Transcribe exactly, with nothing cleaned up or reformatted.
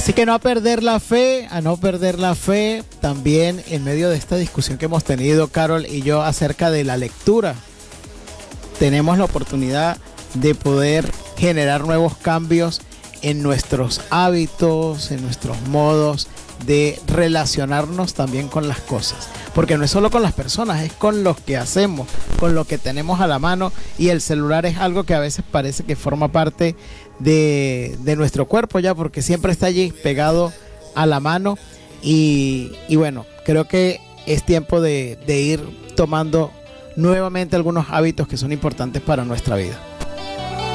Así que no a perder la fe, a no perder la fe, también en medio de esta discusión que hemos tenido Carol y yo acerca de la lectura, tenemos la oportunidad de poder generar nuevos cambios en nuestros hábitos, en nuestros modos de relacionarnos también con las cosas, porque no es solo con las personas, es con lo que hacemos, con lo que tenemos a la mano, y el celular es algo que a veces parece que forma parte de, de nuestro cuerpo ya, porque siempre está allí pegado a la mano, y, y bueno, creo que es tiempo de, de ir tomando nuevamente algunos hábitos que son importantes para nuestra vida.